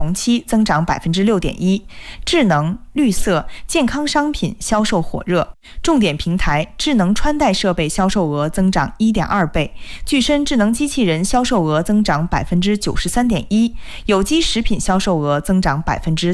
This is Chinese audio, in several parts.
同期增长 6.1%， 智能、绿色、健康商品销售火热，重点平台智能穿戴设备销售额增长 1.2 倍，具身智能机器人销售额增长 93.1%， 有机食品销售额增长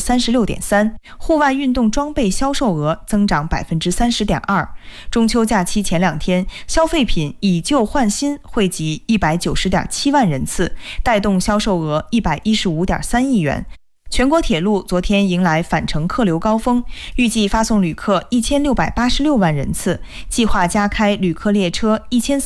36.3%， 户外运动装备销售额增长 30.2%。 中秋假期前2天，消费品以旧换新惠及 190.7 万人次，带动销售额 115.3亿元。全国铁路昨天迎来返程客流高峰，预计发送旅客1686万人次，计划加开旅客列车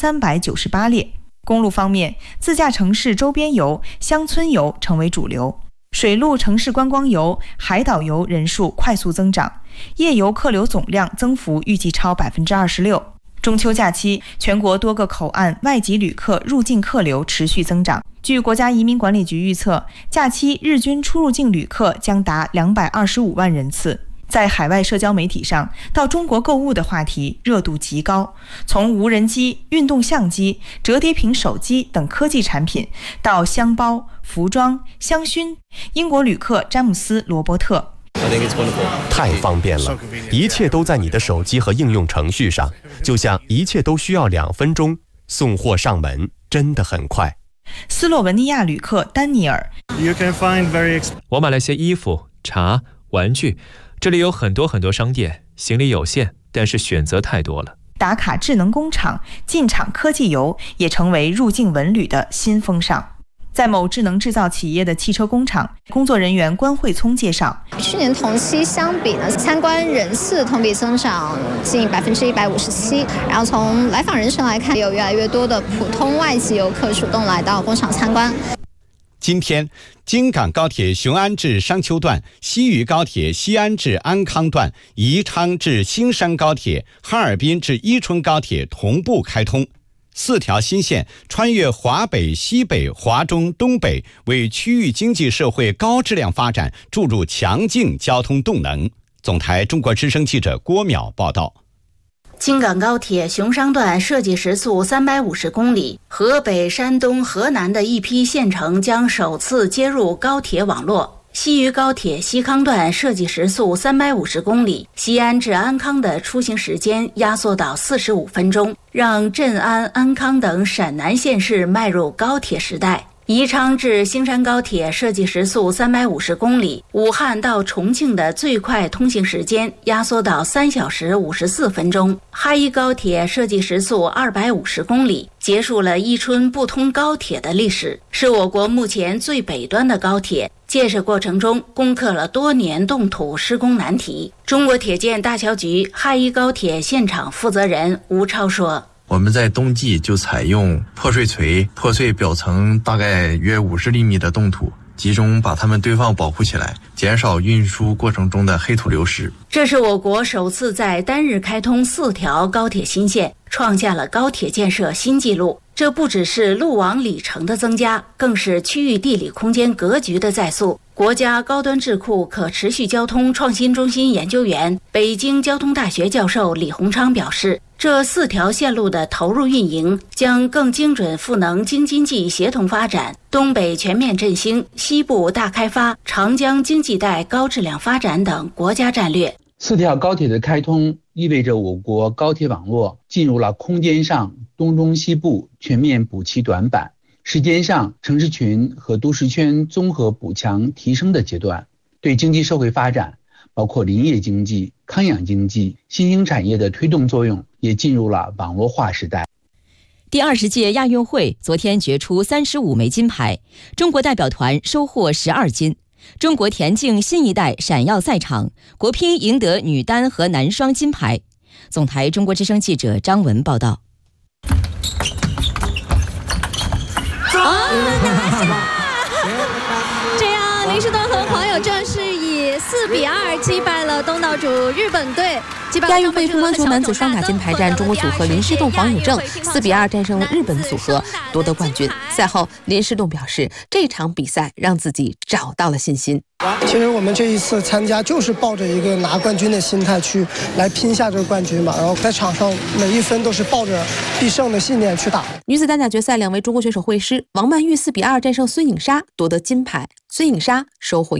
1398列。公路方面，自驾城市周边游、乡村游成为主流，水陆城市观光游、海岛游人数快速增长，夜游客流总量增幅预计超 26%。中秋假期，全国多个口岸外籍旅客入境客流持续增长。据国家移民管理局预测，假期日均出入境旅客将达225万人次。在海外社交媒体上，到中国购物的话题热度极高，从无人机、运动相机、折叠屏手机等科技产品，到箱包、服装、香薰。英国旅客詹姆斯·罗伯特： 太方便了，一切都在你的手机和应用程序上，就像一切都需要2分钟，送货上门真的很快。 斯洛文尼亚旅客丹尼尔： 我买了些衣服、茶、玩具，这里有很多商店，行李有限，但是选择太多了。 打卡智能工厂、进厂科技游也成为入境文旅的新风尚。在某智能制造企业的汽车工厂，工作人员关慧聪介绍， 去年同期相比呢，参观人次同比增长近157%。然后从来访人群来看，有越来越多的普通外籍游客主动来到工厂参观。 今天，京港高铁雄安至商丘段、西渝高铁西安至安康段、宜昌至新山高铁、哈尔滨至伊春高铁同步开通。4条新线穿越华北、西北、华中、东北，为区域经济社会高质量发展注入强劲交通动能。总台中国之声记者郭淼报道。 京港高铁雄商段设计时速350公里，河北、山东、河南的一批县城将首次接入高铁网络。西渝高铁西康段设计时速350公里，西安至安康的出行时间压缩到45分钟，让镇安、安康等陕南县市迈入高铁时代。宜昌至兴山高铁设计时速350公里，武汉到重庆的最快通行时间压缩到3小时54分钟。哈伊高铁设计时速250公里，结束了伊春不通高铁的历史，是我国目前最北端的高铁。建设过程中攻克了多年冻土施工难题。中国铁建大桥局哈伊高铁现场负责人吴超说， 我们在冬季就采用破碎锤，破碎表层大概约50厘米的冻土，集中把它们堆放保护起来，减少运输过程中的黑土流失。 这是我国首次在单日开通4条高铁新线，创下了高铁建设新纪录。这不只是路网里程的增加，更是区域地理空间格局的再塑。国家高端智库可持续交通创新中心研究员、北京交通大学教授李洪昌表示，这4条线路的投入运营将更精准赋能京津冀协同发展、东北全面振兴、西部大开发、长江经济带高质量发展等国家战略。 4条高铁的开通意味着我国高铁网络进入了空间上东中西部全面补齐短板，时间上城市群和都市圈综合补强提升的阶段，对经济社会发展，包括林业经济、康养经济、新兴产业的推动作用也进入了网络化时代。 第20届亚运会昨天决出35枚金牌，中国代表团收获12金。中国田径新一代闪耀赛场，国乒赢得女单和男双金牌。总台中国之声记者张文报道。 这样林士敦和黄友正是以4-2击败了东道主日本队。 亚运会乒乓球男子双打金牌战，中国组合林诗栋、黄永正4-2战胜日本组合，夺得冠军。赛后，林诗栋表示，这场比赛让自己找到了信心。 其实我们这一次参加就是抱着一个拿冠军的心态去来拼下这个冠军嘛，然后在场上每一分都是抱着必胜的信念去打。 女子单打决赛，2位中国选手会师，王曼玉4-2战胜孙颖莎，夺得金牌，孙颖莎收获